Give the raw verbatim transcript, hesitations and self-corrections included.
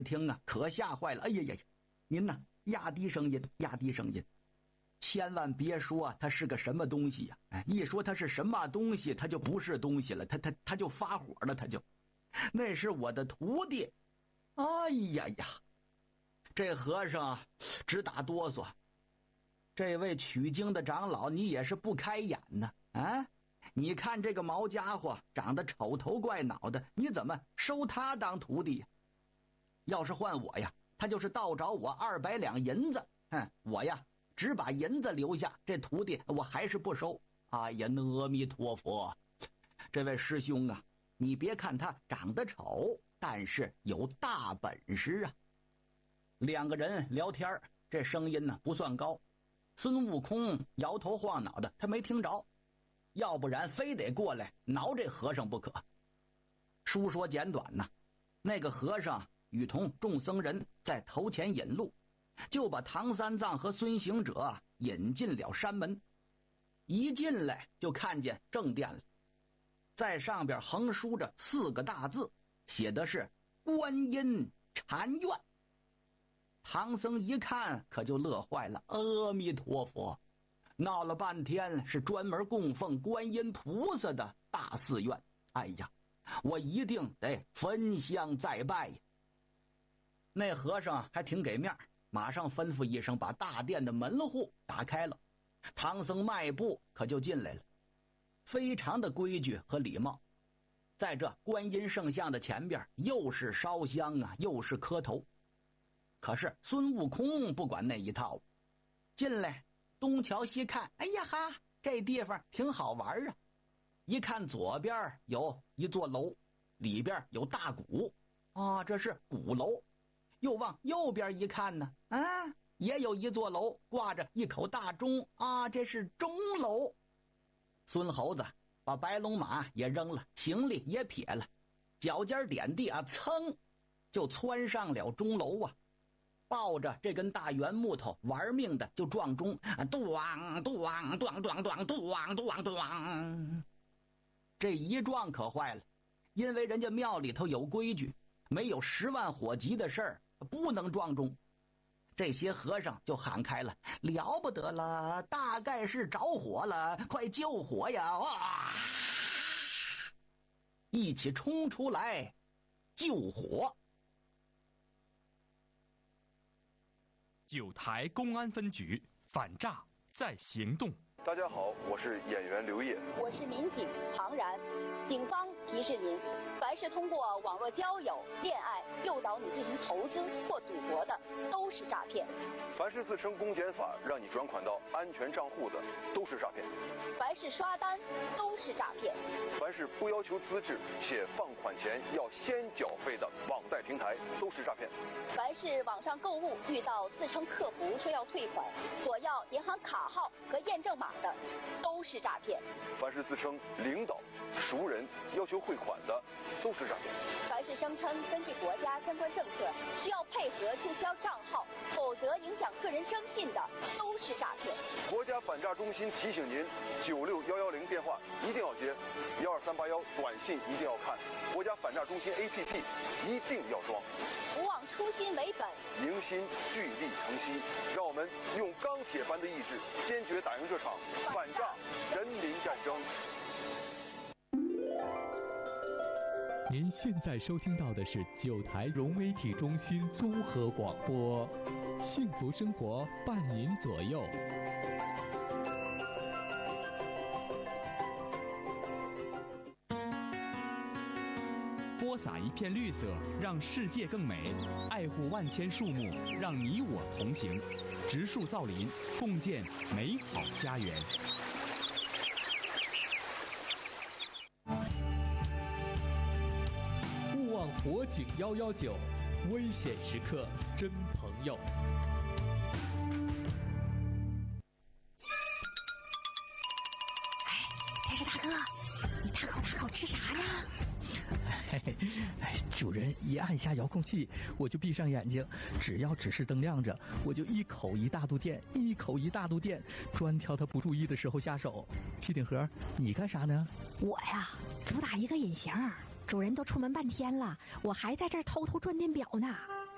听啊，可吓坏了。哎呀呀，您呐，压低声音，压低声音，千万别说它是个什么东西呀、啊！哎，一说它是什么东西，它就不是东西了，它它它就发火了，它就，那是我的徒弟。哎呀呀，这和尚直打哆嗦。这位取经的长老，你也是不开眼呢啊！你看这个毛家伙长得丑头怪脑的，你怎么收他当徒弟呀？要是换我呀，他就是倒找我二百两银子，哼，我呀只把银子留下，这徒弟我还是不收。哎呀，阿弥陀佛！这位师兄啊，你别看他长得丑，但是有大本事啊！两个人聊天，这声音呢不算高。孙悟空摇头晃脑的，他没听着，要不然非得过来挠这和尚不可。书说简短呐，那个和尚与同众僧人在头前引路，就把唐三藏和孙行者引进了山门。一进来就看见正殿了，在上边横书着四个大字，写的是观音禅院。唐僧一看可就乐坏了，阿弥陀佛，闹了半天是专门供奉观音菩萨的大寺院。哎呀，我一定得焚香再拜呀！那和尚还挺给面，马上吩咐一声，把大殿的门户打开了。唐僧迈步可就进来了，非常的规矩和礼貌。在这观音圣像的前边，又是烧香啊，又是磕头。可是孙悟空不管那一套，进来东瞧西看，哎呀哈，这地方挺好玩啊！一看左边有一座楼，里边有大鼓啊，这是鼓楼。又往右边一看呢，啊，也有一座楼，挂着一口大钟啊，这是钟楼。孙猴子把白龙马也扔了，行李也撇了，脚尖点地啊，噌就窜上了钟楼啊！抱着这根大圆木头玩命的就撞钟，咣咣咣咣咣咣咣咣。这一撞可坏了，因为人家庙里头有规矩，没有十万火急的事儿不能撞钟。这些和尚就喊开了，了不得了，大概是着火了，快救火呀！哇！一起冲出来救火。 九台公安分局反诈在行动。 大家好，我是演员刘烨， 我是民警庞然。警方提示您，凡是通过网络交友、恋爱诱导你进行投资或赌博的，都是诈骗。 凡是自称公检法让你转款到安全账户的，都是诈骗。 凡是刷单，都是诈骗。 凡是不要求资质且放款前要先缴费的网贷平台，都是诈骗。 凡是网上购物遇到自称客服说要退款，索要银行卡号和验证码的，都是诈骗。 凡是自称领导、熟人要求汇款的，都是诈骗。 凡是声称根据国家相关政策需要配合注销账号，否则影响个人征信的，都是诈骗。 国家反诈中心提醒您：九六幺幺零电话一定要接，幺二三八幺短信一定要看，国家反诈中心 A P P 一定要装。 不忘初心为本， 凝心聚力成溪，让我们用钢铁般的意志，坚决打赢这场反诈人民战争。 您现在收听到的是九台融媒体中心综合广播，幸福生活伴您左右。 播撒一片绿色，让世界更美；爱护万千树木，让你我同行。植树造林，共建美好家园。 勿忘火警幺幺九，危险时刻真朋友。 哎，天使大哥，你大口大口吃啥呢？ 嘿嘿，哎，主人一按下遥控器，我就闭上眼睛，只要指示灯亮着，我就一口一大肚电，一口一大肚电，专挑他不注意的时候下手。机顶盒，你干啥呢？ 我呀，主打一个隐形，主人都出门半天了，我还在这儿偷偷转电表呢。